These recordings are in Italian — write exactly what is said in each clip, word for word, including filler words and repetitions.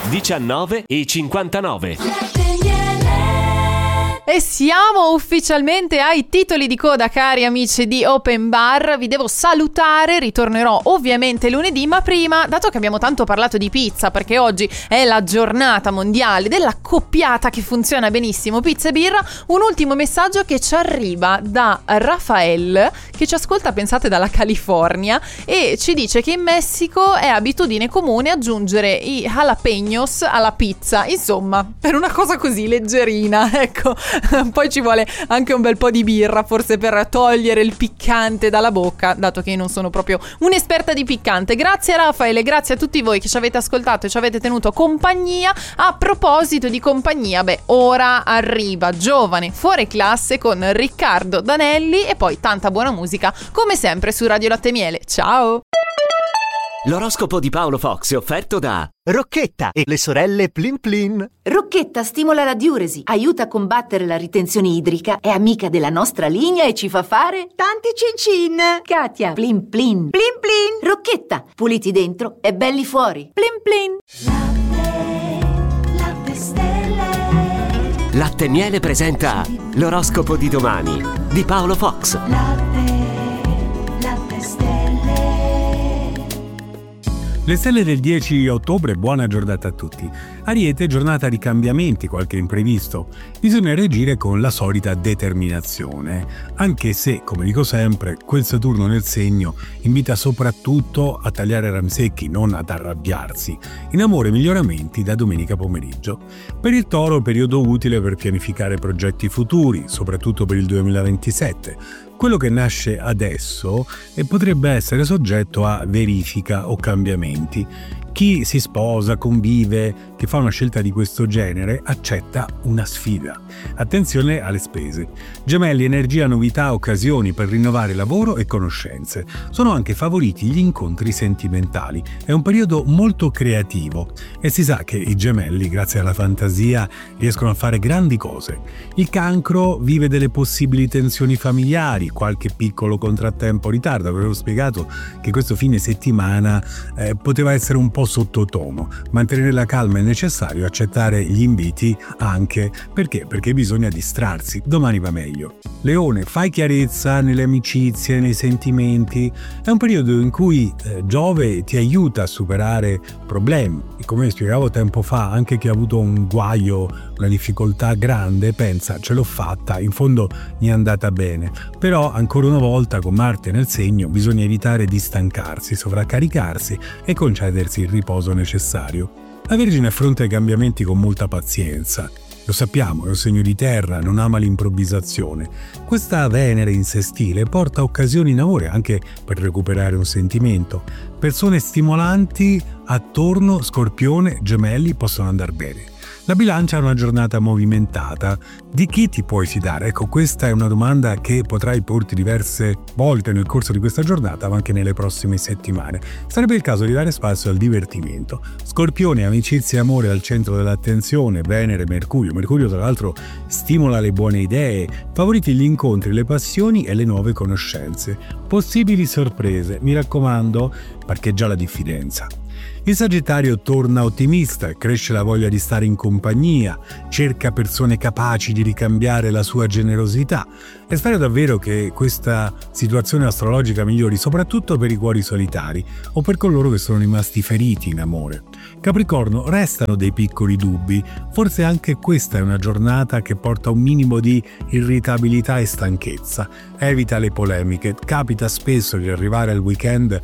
diciannove e cinquantanove. E siamo ufficialmente ai titoli di coda, cari amici di Open Bar. Vi devo salutare, ritornerò ovviamente lunedì, ma prima, dato che abbiamo tanto parlato di pizza, perché oggi è la giornata mondiale dell'accoppiata che funziona benissimo, pizza e birra, un ultimo messaggio che ci arriva da Rafael, che ci ascolta, pensate, dalla California, e ci dice che in Messico è abitudine comune aggiungere i jalapeños alla pizza, insomma, per una cosa così leggerina, ecco. Poi ci vuole anche un bel po' di birra, forse, per togliere il piccante dalla bocca, dato che io non sono proprio un'esperta di piccante. Grazie Raffaele, grazie a tutti voi che ci avete ascoltato e ci avete tenuto compagnia. A proposito di compagnia, beh, ora arriva Giovane Fuori Classe con Riccardo Danelli e poi tanta buona musica, come sempre, su Radio Latte Miele. Ciao! L'oroscopo di Paolo Fox è offerto da Rocchetta e le sorelle Plin Plin. Rocchetta stimola la diuresi, aiuta a combattere la ritenzione idrica, è amica della nostra linea e ci fa fare tanti cin cin. Katia, Plin Plin. Plin Plin. Rocchetta, puliti dentro e belli fuori. Plin Plin. Latte, latte stelle. Latte Miele presenta l'oroscopo di domani di Paolo Fox. Latte, latte stelle. Le stelle del dieci ottobre, buona giornata a tutti. Ariete, giornata di cambiamenti, qualche imprevisto. Bisogna reagire con la solita determinazione, anche se, come dico sempre, quel Saturno nel segno invita soprattutto a tagliare rami secchi, non ad arrabbiarsi. In amore, miglioramenti da domenica pomeriggio. Per il Toro, periodo utile per pianificare progetti futuri, soprattutto per il duemilaventisette. Quello che nasce adesso potrebbe essere soggetto a verifica o cambiamenti. Chi si sposa, convive, che fa una scelta di questo genere, accetta una sfida. Attenzione alle spese. Gemelli, energia, novità, occasioni per rinnovare lavoro e conoscenze. Sono anche favoriti gli incontri sentimentali. È un periodo molto creativo e si sa che i gemelli, grazie alla fantasia, riescono a fare grandi cose. Il Cancro vive delle possibili tensioni familiari, qualche piccolo contrattempo, ritardo. Avevo spiegato che questo fine settimana eh, poteva essere un po' sottotono. Mantenere la calma è necessario, accettare gli inviti anche. Perché? Perché bisogna distrarsi. Domani va meglio. Leone, fai chiarezza nelle amicizie, nei sentimenti. È un periodo in cui eh, Giove ti aiuta a superare problemi. E come spiegavo tempo fa, anche chi ha avuto un guaio, una difficoltà grande, pensa, ce l'ho fatta, in fondo mi è andata bene. Però, ancora una volta, con Marte nel segno, bisogna evitare di stancarsi, sovraccaricarsi e concedersi il riposo necessario. La Vergine affronta i cambiamenti con molta pazienza. Lo sappiamo, è un segno di terra, non ama l'improvvisazione. Questa Venere in sestile porta occasioni in amore anche per recuperare un sentimento. Persone stimolanti attorno, Scorpione, Gemelli, possono andar bene. La Bilancia è una giornata movimentata. Di chi ti puoi fidare? Ecco, questa è una domanda che potrai porti diverse volte nel corso di questa giornata, ma anche nelle prossime settimane. Sarebbe il caso di dare spazio al divertimento. Scorpione, amicizia e amore al centro dell'attenzione. Venere, Mercurio. Mercurio, tra l'altro, stimola le buone idee, favoriti gli incontri, le passioni e le nuove conoscenze. Possibili sorprese, mi raccomando, parcheggia la diffidenza. Il Sagittario torna ottimista, cresce la voglia di stare in compagnia, cerca persone capaci di ricambiare la sua generosità e spero davvero che questa situazione astrologica migliori soprattutto per i cuori solitari o per coloro che sono rimasti feriti in amore. Capricorno, restano dei piccoli dubbi, forse anche questa è una giornata che porta un minimo di irritabilità e stanchezza. Evita le polemiche, capita spesso di arrivare al weekend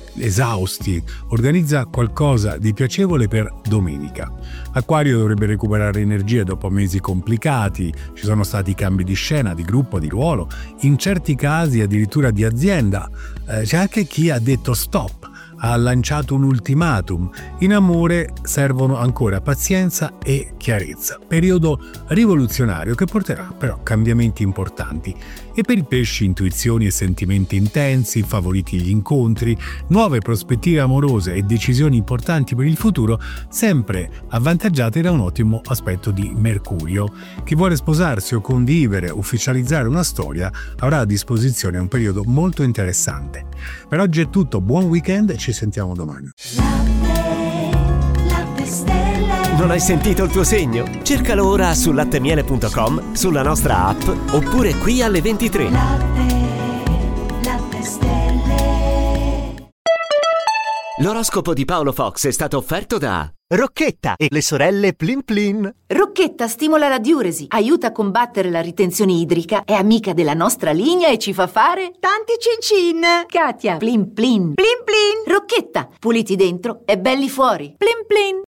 esausti, organizza qualcosa di piacevole per domenica. Acquario dovrebbe recuperare energie dopo mesi complicati, ci sono stati cambi di scena, di gruppo, di ruolo, in certi casi addirittura di azienda. Eh, c'è anche chi ha detto stop, ha lanciato un ultimatum. In amore servono ancora pazienza e chiarezza. Periodo rivoluzionario che porterà però cambiamenti importanti. E per i pesci, intuizioni e sentimenti intensi, favoriti gli incontri, nuove prospettive amorose e decisioni importanti per il futuro, sempre avvantaggiate da un ottimo aspetto di Mercurio. Chi vuole sposarsi o convivere, ufficializzare una storia, avrà a disposizione un periodo molto interessante. Per oggi è tutto, buon weekend e ci sentiamo domani. Latte, latte stelle. Non hai sentito il tuo segno? Cercalo ora su lattemiele punto com, sulla nostra app oppure qui alle ventitré. Latte, latte stelle. L'oroscopo di Paolo Fox è stato offerto da Rocchetta e le sorelle Plin Plin. Rocchetta stimola la diuresi, aiuta a combattere la ritenzione idrica, è amica della nostra linea e ci fa fare tanti cin-cin. Katia, Plin Plin. Plin Plin. Rocchetta, puliti dentro e belli fuori. Plin Plin.